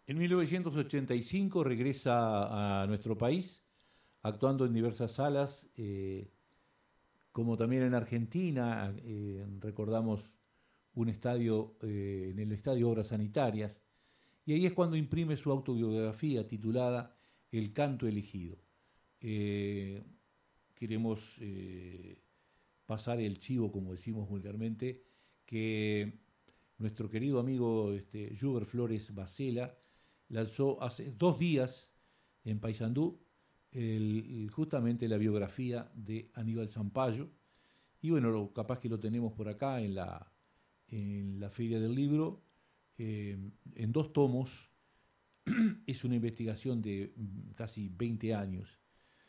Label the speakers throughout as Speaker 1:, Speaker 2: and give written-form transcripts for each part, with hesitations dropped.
Speaker 1: En 1985 regresa a nuestro país, actuando en diversas salas, como también en Argentina. Recordamos un estadio, en el Estadio Obras Sanitarias, y ahí es cuando imprime su autobiografía titulada El canto elegido. Queremos pasar el chivo, como decimos vulgarmente, que nuestro querido amigo Juber Flores Bacela lanzó hace 2 días en Paysandú justamente la biografía de Aníbal Zampayo, y bueno, capaz que lo tenemos por acá en la Feria del Libro, en 2 tomos. Es una investigación de casi 20 años,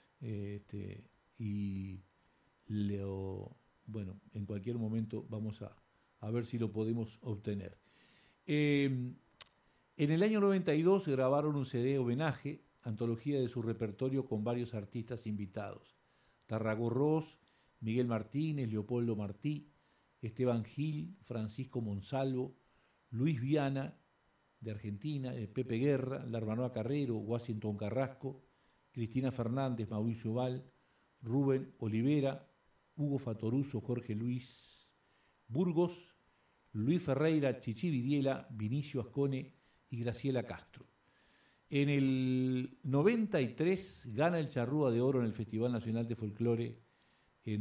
Speaker 1: y bueno, en cualquier momento vamos a ver si lo podemos obtener. En el año 92 grabaron un CD homenaje, antología de su repertorio con varios artistas invitados: Tarragó Ross, Miguel Martínez, Leopoldo Martí, Esteban Gil, Francisco Monsalvo, Luis Viana de Argentina, Pepe Guerra, Larbanoa Carrero, Washington Carrasco, Cristina Fernández, Mauricio Val, Rubén Olivera, Hugo Fatoruso, Jorge Luis Burgos, Luis Ferreira, Chichi Vidiela, Vinicio Ascone y Graciela Castro. En el 93 gana el Charrúa de Oro en el Festival Nacional de Folclore en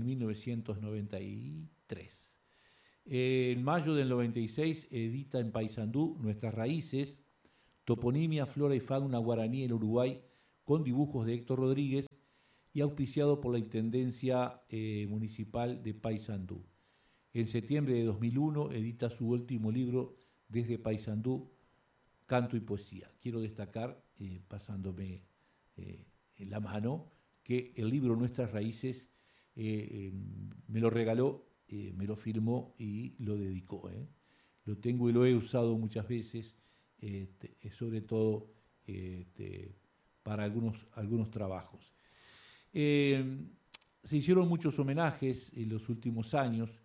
Speaker 1: 1993. En mayo del 96 edita en Paysandú Nuestras Raíces, toponimia, flora y fauna guaraní en Uruguay, con dibujos de Héctor Rodríguez y auspiciado por la Intendencia Municipal de Paysandú. En septiembre de 2001 edita su último libro, Desde Paysandú, Canto y Poesía. Quiero destacar, pasándome la mano, que el libro Nuestras Raíces me lo regaló, me lo firmó y lo dedicó. Lo tengo y lo he usado muchas veces, sobre todo para algunos trabajos. Se hicieron muchos homenajes en los últimos años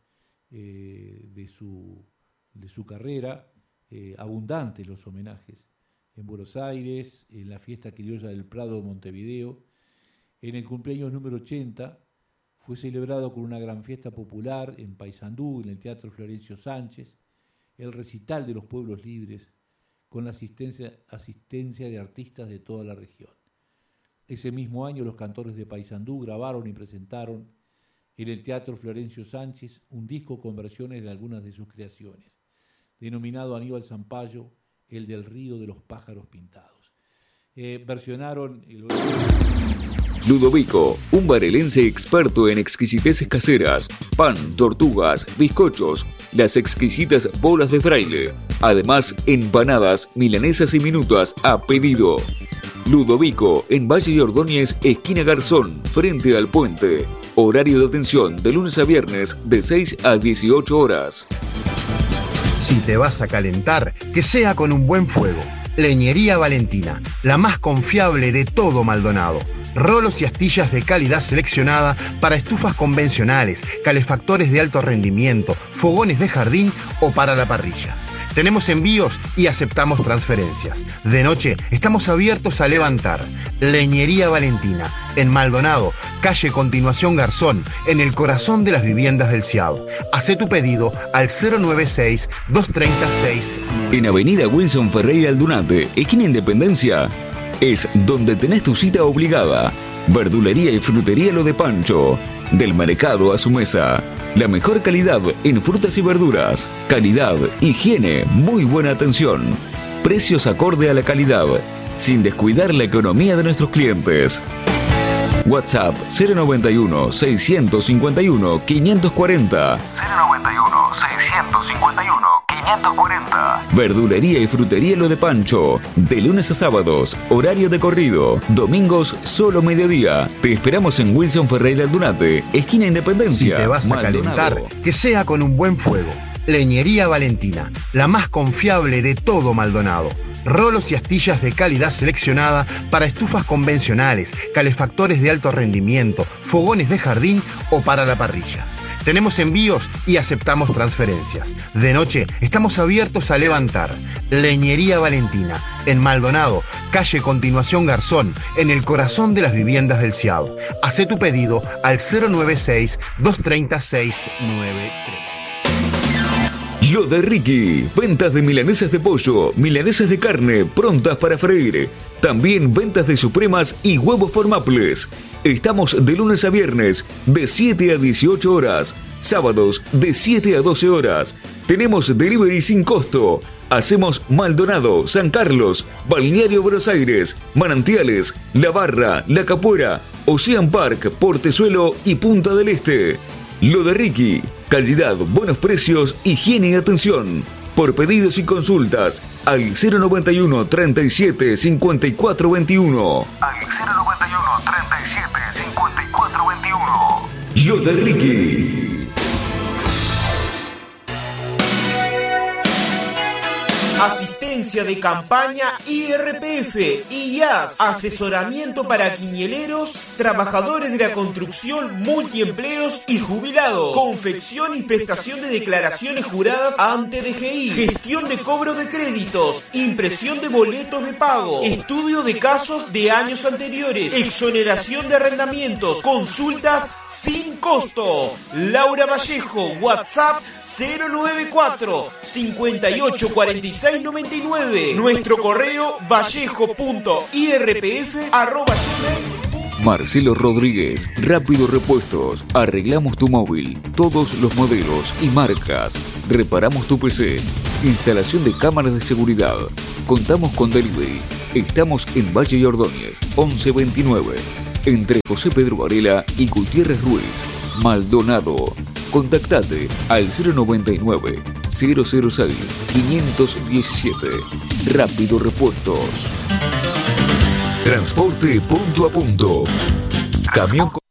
Speaker 1: de su carrera, abundantes los homenajes, en Buenos Aires, en la Fiesta Criolla del Prado de Montevideo. En el cumpleaños número 80 fue celebrado con una gran fiesta popular en Paysandú, en el Teatro Florencio Sánchez, el recital de los pueblos libres, con la asistencia de artistas de toda la región. Ese mismo año los cantores de Paysandú grabaron y presentaron en el Teatro Florencio Sánchez un disco con versiones de algunas de sus creaciones, denominado Aníbal Zampayo, el del río de los pájaros pintados. Versionaron
Speaker 2: Ludovico, un barelense experto en exquisiteces caseras, pan, tortugas, bizcochos, las exquisitas bolas de fraile, además empanadas, milanesas y minutas a pedido. Ludovico, en Valle de Ordóñez, esquina Garzón, frente al puente. Horario de atención de lunes a viernes de 6 a 18 horas.
Speaker 3: Si te vas a calentar, que sea con un buen fuego. Leñería Valentina, la más confiable de todo Maldonado. Rolos y astillas de calidad seleccionada para estufas convencionales, calefactores de alto rendimiento, fogones de jardín o para la parrilla. Tenemos envíos y aceptamos transferencias. De noche estamos abiertos a levantar. Leñería Valentina, en Maldonado, calle Continuación Garzón, en el corazón de las viviendas del CIAB. Hacé tu pedido al 096-236.
Speaker 2: En Avenida Wilson Ferreira Aldunate, esquina Independencia, es donde tenés tu cita obligada. Verdulería y frutería Lo de Pancho. Del mercado a su mesa. La mejor calidad en frutas y verduras. Calidad, higiene, muy buena atención. Precios acorde a la calidad, sin descuidar la economía de nuestros clientes. WhatsApp 091-651-540. 091-651-540. Verdulería y frutería Lo de Pancho. De lunes a sábados, horario de corrido. Domingos, solo mediodía. Te esperamos en Wilson Ferreira Aldunate, esquina Independencia.
Speaker 3: Si te vas a
Speaker 2: Maldonado.
Speaker 3: calentar, que sea con un buen fuego. Leñería Valentina, la más confiable de todo Maldonado. Rolos y astillas de calidad seleccionada para estufas convencionales, calefactores de alto rendimiento, fogones de jardín o para la parrilla. Tenemos envíos y aceptamos transferencias. De noche estamos abiertos a levantar. Leñería Valentina, en Maldonado, calle Continuación Garzón, en el corazón de las viviendas del CIAB. Hacé tu pedido al 096-230-693.
Speaker 2: Lo de Ricky, ventas de milanesas de pollo, milanesas de carne, prontas para freír. También ventas de supremas y huevos por Maples. Estamos de lunes a viernes, de 7 a 18 horas. Sábados, de 7 a 12 horas. Tenemos delivery sin costo. Hacemos Maldonado, San Carlos, Balneario Buenos Aires, Manantiales, La Barra, La Capuera, Ocean Park, Portezuelo y Punta del Este. Lo de Ricky, calidad, buenos precios, higiene y atención. Por pedidos y consultas, al 091 37 54 21. Al 091 37 54 21. Lo de Ricky.
Speaker 4: Asistencia de campaña IRPF, IAS, asesoramiento para quiñeleros, trabajadores de la construcción, multiempleos y jubilados, confección y prestación de declaraciones juradas ante DGI, gestión de cobro de créditos, impresión de boletos de pago, estudio de casos de años anteriores, exoneración de arrendamientos, consultas sin costo. Laura Vallejo, WhatsApp 094 58 46 99. Nuestro correo vallejo.irpf@gmail.
Speaker 2: Marcelo Rodríguez, Rápido Repuestos. Arreglamos tu móvil, todos los modelos y marcas. Reparamos tu PC. Instalación de cámaras de seguridad. Contamos con delivery. Estamos en Valle y Ordóñez, 1129. Entre José Pedro Varela y Gutiérrez Ruiz. Maldonado. Contactate al 099 006 517. Rápido Repuestos. Transporte punto a punto. Camión